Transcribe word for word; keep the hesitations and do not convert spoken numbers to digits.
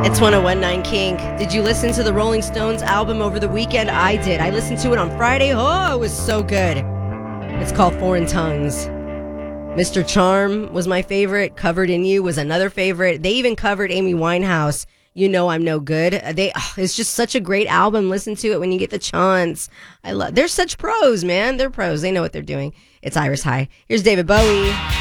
It's one oh one point nine Kink. Did you listen to the Rolling Stones album over the weekend? I did. I listened to it on Friday. Oh, it was so good. It's called Foreign Tongues. Mister Charm was my favorite. Covered in You was another favorite. They even covered Amy Winehouse. You Know I'm No Good. They oh, it's just such a great album. Listen to it when you get the chance. I love. They're such pros, man. They're pros. They know what they're doing. It's Iris High. Here's David Bowie.